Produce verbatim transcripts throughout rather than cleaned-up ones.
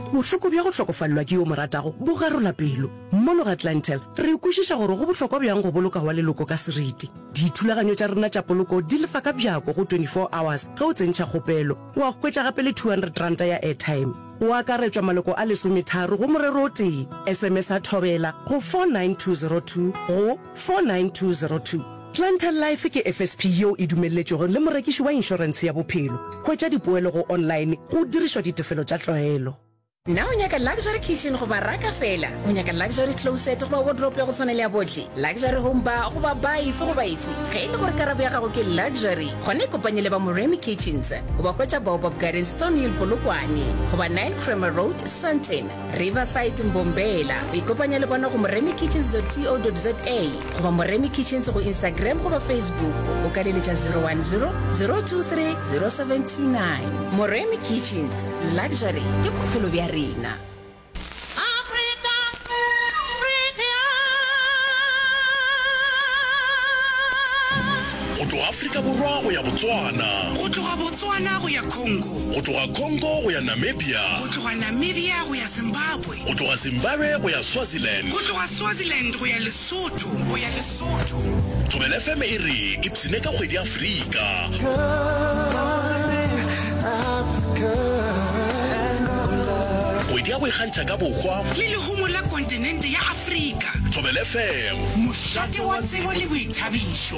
bohloko bja go hlokofallwa ke yo moratago bo garola pelo. Mono ga Clientele re ikwešiša gore go bohlokwa bjang go boloka wa leloko ka seriti. Dithulaganyo tša rena tša poloko di lefa ka bjako go twenty-four hours ge o tsentšha kgopelo. Wa hwetša gape le two hundred ranta ya airtime. O akaretšwa maloko a lesometharo go morero o tee. S M S a thobela go four nine two zero two go four nine two zero two. Clientele Life ke F S P yeo e dumelletšego le morekiši wa inšorense ya bophelo. Hwetša dipoelo go online go dirišwa ditefelo tša tlwaelo. Na o nyaka luxury kitchen go baraka fela, o nyaka luxury closet go ba wardrobe ya go tshwana le ya botlhe, luxury home bar go ba baife go baife. Ge ile gore karabo ya gago ke luxury, gone kopanye le ba Moremi Kitchens, go ba kwetša Baobab Gardens, Thornhill Polokwane, go ba nine Kramer Road, Sandton, Riverside Mbombela. E kopanye le bona go moremi kitchens dot co dot za, go ba Moremi Kitchens go Instagram go ba Facebook, o ka leletša zero one zero zero two three zero seven two nine. Moremi Kitchens, luxury ke bophelo bja rena. Africa, Africa. Go tloga Afrika Borwa go ya Botswana, go tloga Botswana go ya Congo, go tloga Congo go ya Namibia, go tloga Namibia go ya Zimbabwe, go tloga Zimbabwe go ya Swaziland, go tloga Swaziland go ya Lesotho, go ya Lesotho. Thobela F M e re ipsine ka kgwedi ya Afrika. Kgwedi ya go ikgantšha ka bokgwa le lehumo la kontinente ya Afrika. Thobela F M, mošate wa tsebo le boithabišo.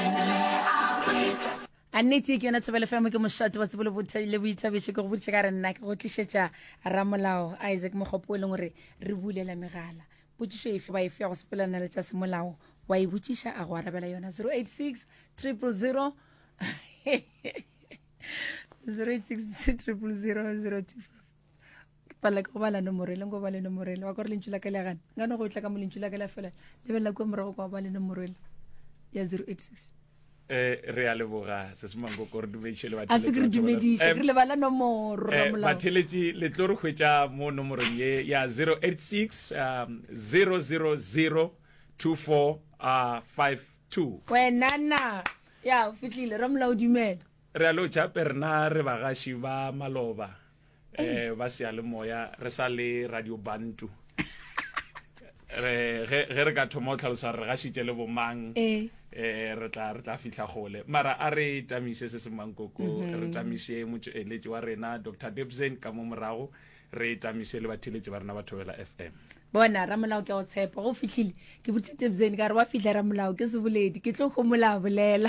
A nnete ke yona Thobela F M ke mošate wa tsebo le boithabišo ke go botša ka re nna ke go tlišetša ramolao Isaac Mogopolo e leng gore re bulela megala. Potšišo efe ba efe ya go sepelana le tša semolao wa e botšiša a go arabela yona zero eight six triple zero zero eight six triple zero zero two five. Pala go bala nomoro le go bala nomoro le wa go re lentšu la ka le gana ngano go tla ka mo lentšu la ka la fela le bela go morago go bala nomoro ya zero eight six. eh re a leboga se se mango go re dumedishe le a se re dumedishe re le bala nomoro eh batheletši le tlo re hwetša mo nomorong ye ya zero eight six um zero zero zero two four five two. wena na ya fitlile ramla o dumela re a lo tša perna re bagaši ba maloba eh ba se ale moya re sa le radio bantu re ge re ka thoma o tlhalosa re gašitše le bomang eh eh re tla re tla fihla gole mara a re tamiše se se mangkoko re tamiše moeletši wa rena Doctor Debsen ka mo morago re tamiše le batheletši ba rena ba Thobela F M. bona ramolao ke go tshepa go fitlhile ke botse Debsen ka re wa fihla ramolao ke se boledi ke tlo go mola bolela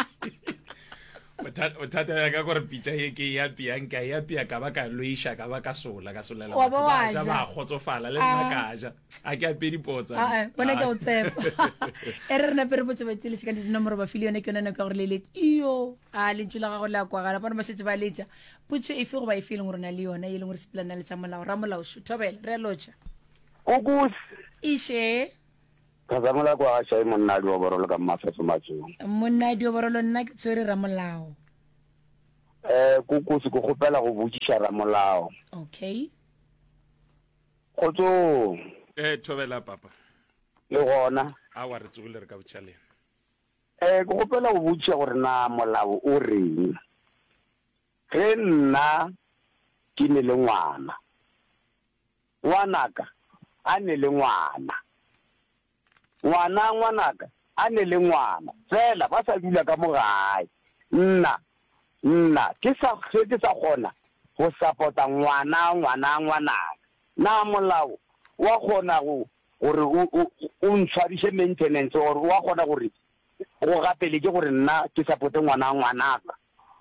o thata ya ka gore pitša ye ke ya piang ka ya pia ka ba ka loisha ka ba ka sola ka solela wa ba wa ja ba khotsofala le nna ka ja a ke a pedi potsa a a bona ke o tsepa e re rena pere botse ba tsile ka dinomoro ba fili yone ke yona ka gore le le iyo a le ntšula ga go la kwa ga bona ba shetse ba letša botse efe go ba e feeling gore na le yona e leng gore sepelana le tša molao ramolao Thobela re a lotša o kus ishe kazamola kwa ga monna di wa borolo ka mafefo matsong monna di wa borolo nna ke tswere ramolao eh kukusi go gopela go botšiša ramolao. Okay go tso eh Thobela papa le gona a wa re tsogile re ka botšaleng eh go gopela go botšiša gore na molao o reng ge nna ke ne le ngwana ngwanaka a ne le ngwana ngwana ngwanaka a ne le ngwana fela ba sa dula ka mogae nna nna ke sa ke sa gona go supporta ngwana ngwana ngwanaka na molao wa gona go gore o ntshwarishe maintenance or wa gona gore go gapele ke gore nna ke supporte ngwana ngwanaka.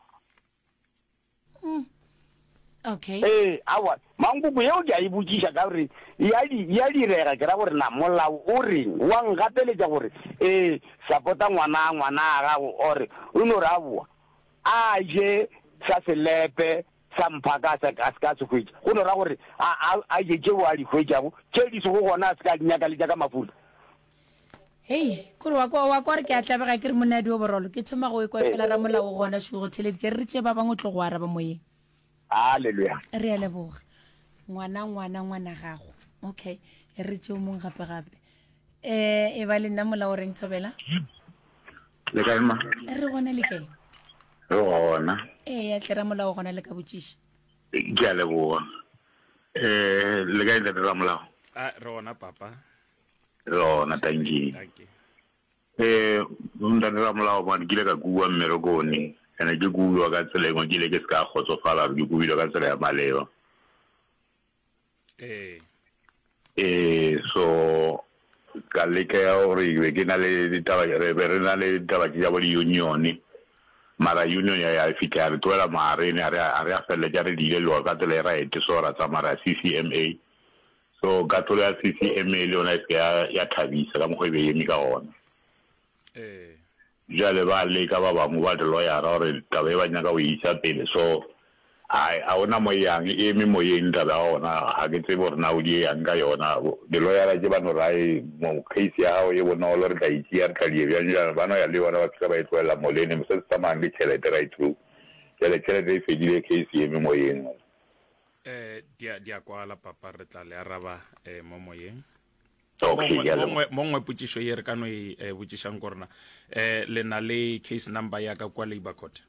Okay eh awa manguku yeo ke a e botšiša ka gore ya di ya direga ke ra gore na molao o reng wa ngapeletša gore eh supporta ngwana ngwana gago or o no ra bua a je sa selepe sa mphaka sa ka ska se hwetša go no ra gore a a je je wa di hwetšago tše di se go gona se ka dinyaka le ja ka mafuta. Hey, kore wa kwa wa kwa re ke a tlabega ke re monadi o borolo ke thoma go e kwa fela ra molao gona se go theleditše re tše ba bangwe tlo go araba moyeng. Hallelujah. Re a leboga ngwana ngwana ngwana gago okay e re tšeo mong gape gape eh e ba le nna molao reng Thobela le kae ma re gona le kae re gona eh ya tlera molao gona le ka botšiša ke a leboga eh le ga ile ra molao a re ona papa rona tangi thank you eh unda ra molao ba di le ka bua mmerekoni ene ke bua ka tsela go di le ke ska khotsofala di bua ka tsela ya maleo eh eh so ka le ke ya ore we ke na le ditaba re re na le ditaba ya bo union mara union ya ya fika re tola mare ne are are a felle ja re dile lo ka tsela ra e tsora tsa mara C C M A so ka tola C C M A le ona ya ya thabisa ka mo go be yemi ka ona eh jale ba le ka ba ba mo ba de lawyer ra re tabe ba nya ka o isa pele so ai a ona mo yang e mi mo yeng da ba ona ha ke tsebo rena o di yang ka yona de lawyer je ba no rai mo case ya o ye bona o le ka itse ya ka di ya ya ba no ya le bona ba tsaba e tswela mo le ne mo se tsa mang di tshele right through tshele tshele de fedile case ye mi mo yeng eh dia dia kwala papa re tla le araba eh mo moyeng okay ya le mongwe putsisho ye re ka no e butsishang korona eh le na le case number ya ka kwa labor court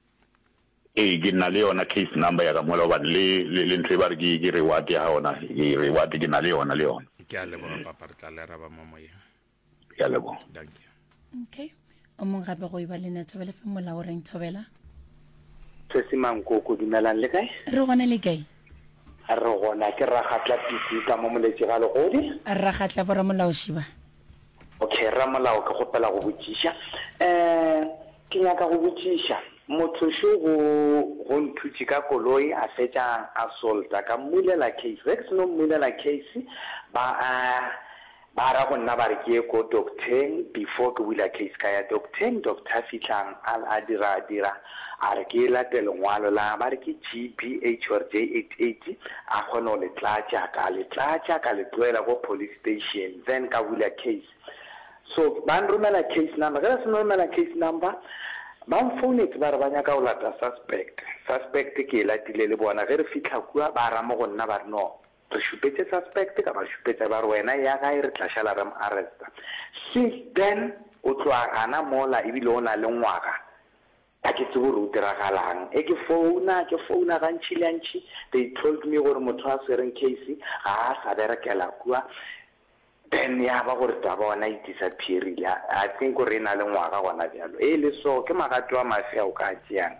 e ke na le yona case number ya ka mola ba le le ntwe ba re ke reward ya ona e reward ke na le yona le yona ke a le bona papa re tla le araba mo moyeng ya le bona thank you okay o mong gape go iba le netsobele fe mola o reng thobela se se mankoko dumelang le kae re gone le kae a re gona ke ragatla pisi ka mo moletse ga legodi a ragatla bora molao shiba okay ra molao ke gopela go botsisha eh ke nyaka go botsisha motho sho go go nthuti ka koloi a fetsa assaulta ka mulela case rex no mulela case ba a ba ra go nna ba re ke ko doctor before ke wila case ka ya doctor doctor fitlang al adira dira a re ke la telengwalo la ba re ke G B H or J eight eighty a khono le tlatsa ka le tlatsa ka le tloela go police station then ka wila case so ban romela case number ga se romela case number ban phone ke ba re banya ka o lata suspect suspect ke la tile le bona ge re fitla kwa ba ra mo go nna ba no re shupetse suspect ka ba shupetse ba re wena ya ga re tlashala re arrest since then o tloa ana mola ibile ona le ngwaga a ke tse boro diragalang e ke founa ke founa ga ntšhilantshe they told me gore motho a sereng case ga a sa berekela kwa then ya ba gore taba ona e disappearile I think gore ena le ngwaga gona bjalo e le so ke magato a mafe a o ka tšeang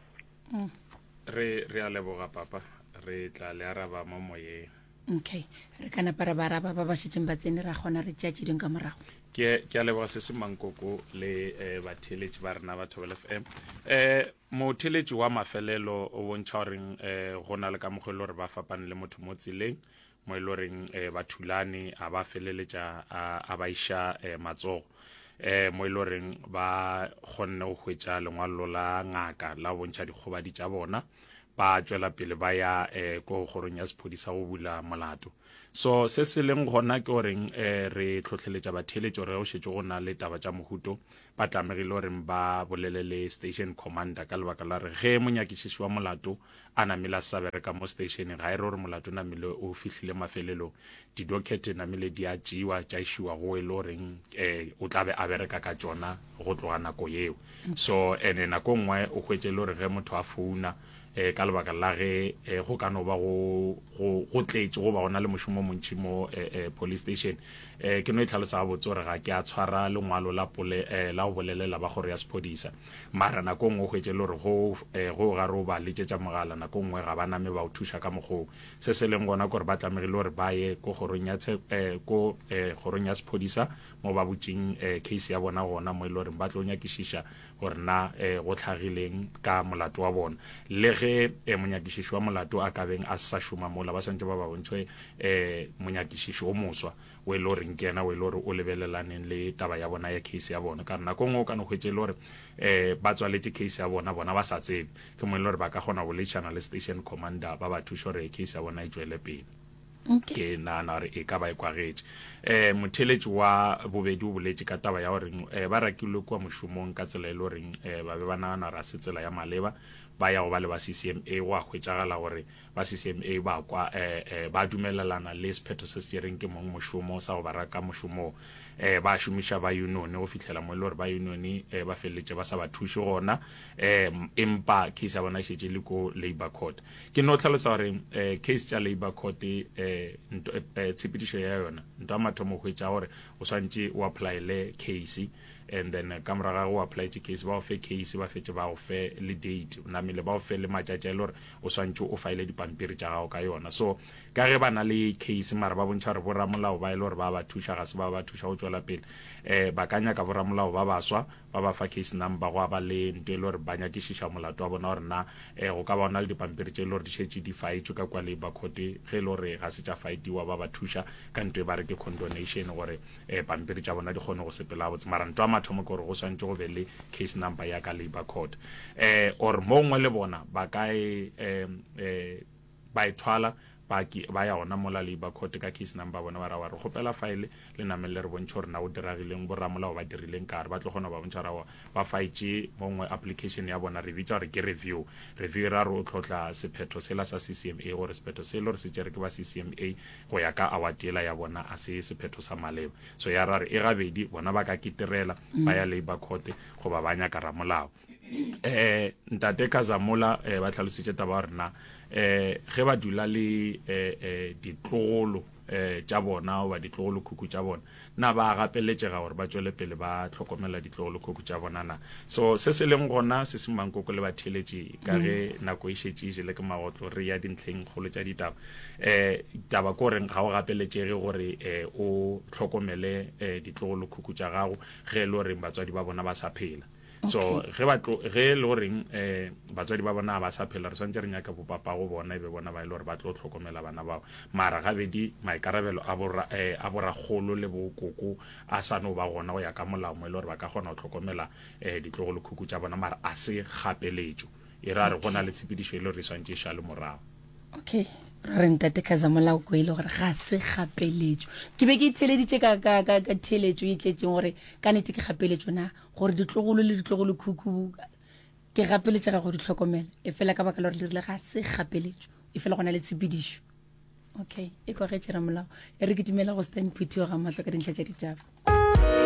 re re a leboga papa re tla le araba mo moyeng okay re kana para bara ba ba ba shitseng ba tsene ra gona re tšatši ding ka morago ke ke a leboga se se mankoko le ba theletši ba rena ba Thobela F M eh mo theletši wa mafelelo o bontšha gore eh gona le ka mogelo re ba fapane le motho mo tseleng mo e loreng ba thulane a ba feleletša a ba iša matsogo eh mo e loreng ba kgonne go hwetša lengwalo la ngaka la bontšha dikgobadi tša bona ba tswela pele ba ya eh go gorong ya sephodisa go bula molato so se se leng gona ke goreng eh re tlhotlheletša batheletšo re go šetše go na le taba tša mohuto ba tlamegile goreng ba bolelele station commander ka lebaka la re ge monyakišiši wa molato a namile a sa bereka mo stationeng ga e re gore molato namile o fihlile mafelelong didokete namile di a tšewa tša išiwa go e le goreng um o tlabe a bereka ka tšona go tloga nako yeo so ene nako nngwe o hwetše le gore ge motho a founa eh ka lebaka la ge go ka no ba go go tletše go ba gona le mošomo montši mo police station eh ke no e tlhalosa botse gore ga ke a tshwara lengwalo la pole la go bolelela ba gore ya sephodisa mara nako nngwe o hwetše le gore go go ga re o ba letšetša mogala nako nngwe ga ba name ba o thuša ka mogong se se leng gona gore ba tlamegile gore ba ye ko kgorong ya ko kgorong ya sephodisa mo ba botšeng case ya bona gona mo e le gore ba tlo nyakišiša gore na go tlhagileng ka molato wa bona le ge monyakišiši wa molato a ka beng a sa šoma mola ba swantse ba ba bontšhwe um monyakišiši o moswa o e le goreng ke ena o e le gore o lebelelaneng le taba ya bona ya case ya bona ka re nako nngwe o ka no hwetše e le gore um ba tswaletše case ya bona bona ba sa tsebe ke mo e le gore ba ka kgona go leišana le station commander ba ba thuša gore case ya bona e tswele pele ke nana gore e ka ba e kwagetše um motheletši wa bobedi o boletše ka taba ya goreng um ba rakilwe kwa mošomong ka tsela e le goreng um ba be ba nagana ra se tsela ya maleba ba ya go ba le ba C C M A go a hwetšagala gore ba C C M A ba kwa um ba dumelelana le sephetho se se tšereng ke mong mošomo sa go ba raka mošomong eh ba shumisha ba union o fitlela mo le gore ba union eh ba feletse ba sa ba thushi gona eh empa case ya bona shetse le ko labor court ke no tlhalosa gore eh case ya labor court eh tshepidišo ya yona ntwa mathomo go etsa gore o swantse o apply le case and then ka moraga go apply to case ba o fe case ba fetse ba o fe le date na mele ba o fe le matšatši le gore o swantse o file dipampiri tša gago ka yona so ka ge ba na le case mara ba bontšha gore borramolao ba e le gore ba ba thuša ga se ba ba thuša go tswela pele eh ba ka nyaka borramolao ba baswa ba ba fa case number go ba le ntwe le gore ba nyakišiša molato wa bona gore na eh go ka ba ona le dipampiri tše le gore di šetše di faetšwe ka kwa labor court ge le gore ga se tša faetiwa ba ba thuša ka ntwe ba re ke condonation gore eh pampiri tša bona di kgone go sepela botse mara ntwa mathomo gore go swantse go be le case number ya ka labor court eh or mongwe le bona ba ka e eh ba ithwala ba ki ba ya ona mola labor court ka case number bona ba ra wa re gopela file le namelle re bontšha gore na o diragileng borramolao ba dirileng ka re ba tlo gona ba bontšha ra ba faitše mongwe application ya bona re bitsa gore ke review review ra re o tlotla sephetho sela sa C C M A gore sephetho se le re se tšere ke ba C C M A go ya ka awatela ya bona a se sephetho sa maleba so ya ra re e gabedi bona ba ka kitirela ba ya labor court go ba banya ka ramolao eh ntate Kazamola eh ba tlhalositse taba gore na eh ge ba dula le eh eh ditlogolo eh tša bona o ba ditlogolo khukhu tša bona na ba gapeletšega gore ba tswele pele ba tlhokomela ditlogolo khukhu tša bona na so se se leng gona se se mankoko le batheletše ka ge nako e šetše le ke magotlo re ya dintlheng kgolo tša ditaba eh taba ko reng ga o gapeletšege gore eh o tlhokomele eh ditlogolo khukhu tša gago ge le gore batswadi ba bona ba sa phela so ge ba ge le goreng eh batswadi ba bona ba sa phela re swantse re nyaka bopapa go bona e be bona ba ile gore ba tlo tlhokomela bana bao mara ga bedi maikarabelo a bora eh a bora golo le bokoko a sa no ba gona go ya ka molao mo ile gore ba ka gona go tlhokomela eh ditlogolo khukhu tša bona mara a se gapeletšo e ra re gona le tshepedišo ile re swantse sha le morago okay ra re ntate Kazamola o ile gore ga se gapeletšo ke be ke itsheleditše ka ka ka ka theletšo e tletšeng gore ka nete ke gapeletšo na gore ditlogolo le ditlogolo khukhu ke gapeletšega go di tlhokomela e fela ka baka la gore le rile ga se gapeletšo e fela gona le tshepedišo okay e kwa ge tšera molao e re ke dimela go sta inputiwa ga matlho ka dintlha tša ditaba